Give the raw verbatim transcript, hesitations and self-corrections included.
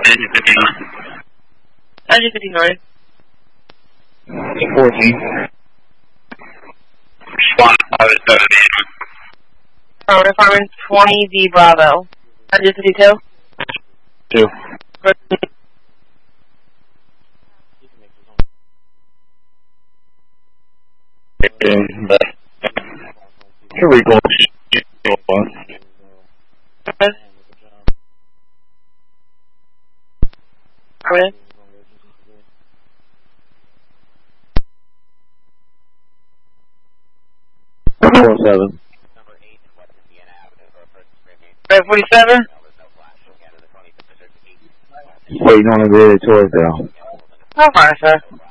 Engine fifty-nine. Engine fifty-nine. fourteen. Swan five seven. Tower Department twenty V Bravo. Engine fifty-two. Two. Here we go. Okay. Okay. Four seven. Right, forty-seven. Waiting on the grid towards now. How far, sir?